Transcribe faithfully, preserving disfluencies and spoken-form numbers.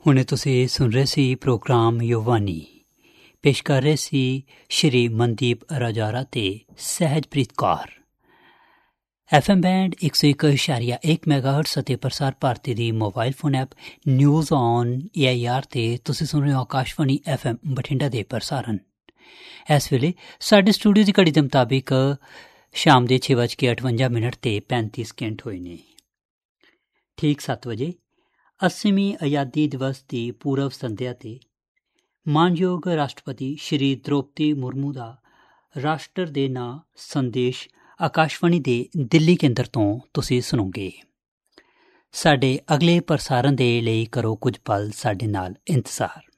ਹੁਣੇ ਤੁਸੀਂ ਸੁਣ ਰਹੇ ਸੀ ਪ੍ਰੋਗਰਾਮ ਯੁਵਾਨੀ। ਪੇਸ਼ ਕਰ ਰਹੇ ਸੀ ਸ਼੍ਰੀ ਮਨਦੀਪ ਰਾਜਾਰਾ ਤੇ Sahajpreet Kaur. F M band ਇੱਕ ਸੌ ਇੱਕ ਇਸ਼ਾਰੀਆ ਇੱਕ ਮੈਗਾਹਰਟਜ਼ ਅਤੇ ਪ੍ਰਸਾਰ ਭਾਰਤੀ ਦੀ mobile phone app news on A I R 'ਤੇ ਤੁਸੀਂ ਸੁਣ ਰਹੇ ਹੋ ਆਕਾਸ਼ਵਾਣੀ ਐਫ ਐਮ ਬਠਿੰਡਾ ਦੇ ਪ੍ਰਸਾਰਣ। ਇਸ ਵੇਲੇ ਸਾਡੇ ਸਟੂਡੀਓ ਦੀ ਘੜੀ ਦੇ ਮੁਤਾਬਿਕ ਸ਼ਾਮ ਦੇ ਛੇ ਵੱਜ ਕੇ ਅਠਵੰਜਾ ਮਿੰਟ ਅਤੇ ਪੈਂਤੀ ਸਕਿੰਟ ਹੋਏ ਨੇ। ਠੀਕ ਸੱਤ ਵਜੇ ਅੱਸੀਵੀਂ ਆਜ਼ਾਦੀ ਦਿਵਸ ਦੀ ਪੂਰਵ ਸੰਧਿਆ 'ਤੇ ਮਾਨਯੋਗ ਰਾਸ਼ਟਰਪਤੀ ਸ਼੍ਰੀ ਦ੍ਰੋਪਦੀ ਮੁਰਮੂ ਦਾ ਰਾਸ਼ਟਰ ਦੇ ਨਾਂ ਸੰਦੇਸ਼ ਆਕਾਸ਼ਵਾਣੀ ਦੇ ਦਿੱਲੀ ਕੇਂਦਰ ਤੋਂ ਤੁਸੀਂ ਸੁਣੋਗੇ। ਸਾਡੇ ਅਗਲੇ ਪ੍ਰਸਾਰਣ ਦੇ ਲਈ ਕਰੋ ਕੁਝ ਪਲ ਸਾਡੇ ਨਾਲ ਇੰਤਜ਼ਾਰ।